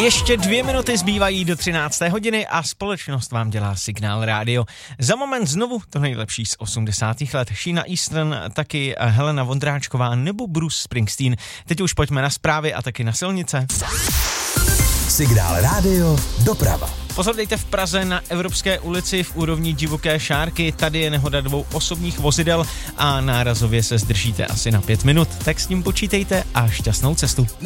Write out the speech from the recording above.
Ještě 2 minuty zbývají do 13. hodiny a společnost vám dělá Signál rádio. Za moment znovu to nejlepší z 80. let. Sheena Easton, taky Helena Vondráčková nebo Bruce Springsteen. Teď už pojďme na zprávy a taky na silnice. Signál rádio, doprava. Pozor, dejte v Praze na Evropské ulici v úrovni Divoké Šárky. Tady je nehoda 2 osobních vozidel a nárazově se zdržíte asi na 5 minut. Tak s tím počítejte a šťastnou cestu.